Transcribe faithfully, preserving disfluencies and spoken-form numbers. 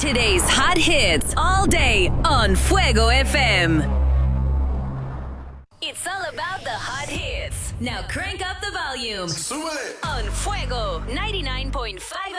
Today's hot hits all day on Fuego F M. It's all about the hot hits. Now crank up the volume Súbele. on Fuego ninety-nine point five